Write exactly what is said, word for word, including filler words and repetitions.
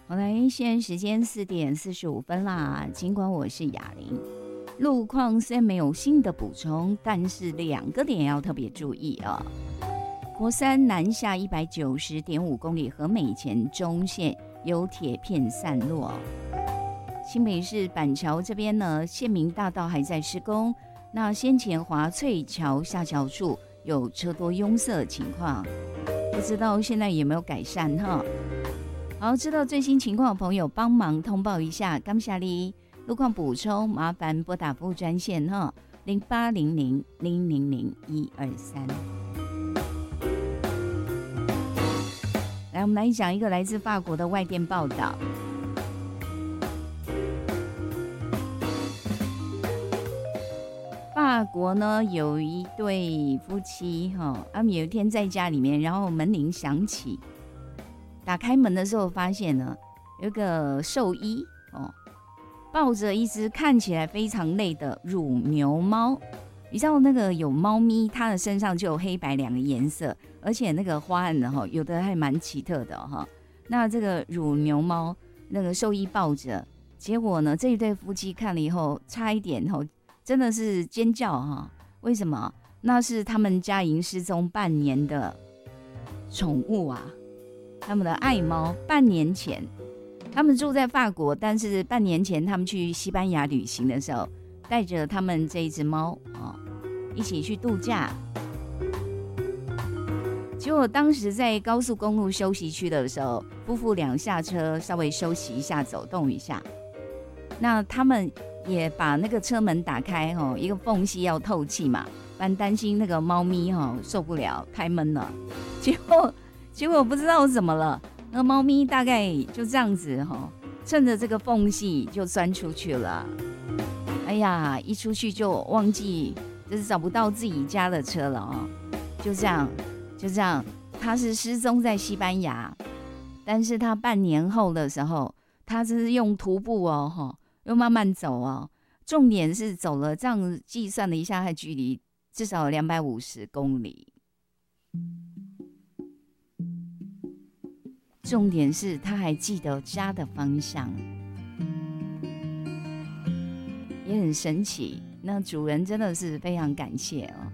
好来，现在时间四点四十五分啦。尽管我是雅玲，路况虽然没有新的补充，但是两个点要特别注意啊。国三南下一百九十点五公里和美前中线有铁片散落。新北市板桥这边呢，县民大道还在施工，那先前华翠桥下桥处有车多拥塞情况，不知道现在有没有改善哈？好，知道最新情况的朋友帮忙通报一下，感谢你。路况补充，麻烦拨打服务专线哈，零八零零零零零一二三。来，我们来讲一个来自法国的外电报道。法国呢有一对夫妻哈，他们有一天在家里面，然后门铃响起。打开门的时候，发现呢有一个兽医哦，抱着一只看起来非常累的乳牛猫。你知道那个有猫咪，它的身上就有黑白两个颜色，而且那个花案的哈，有的还蛮奇特的哈。那这个乳牛猫，那个兽医抱着，结果呢，这一对夫妻看了以后，差一点哈，真的是尖叫哈。为什么？那是他们家已经失踪半年的宠物啊。他们的爱猫半年前，他们住在法国，但是半年前他们去西班牙旅行的时候，带着他们这一只猫、哦、一起去度假。结果当时在高速公路休息区的时候，夫妇俩下车稍微休息一下，走动一下。那他们也把那个车门打开、哦、一个缝隙要透气嘛，不然担心那个猫咪、哦、受不了太闷了。结果结果不知道怎么了，那个猫咪大概就这样子哈、哦，趁着这个缝隙就钻出去了。哎呀，一出去就忘记，就是找不到自己家的车了哦。就这样，就这样，他是失踪在西班牙，但是他半年后的时候，他是用徒步哦，哈，又慢慢走哦。重点是走了，这样计算了一下，他距离至少有两百五十公里。重点是他还记得家的方向，也很神奇。那主人真的是非常感谢哦。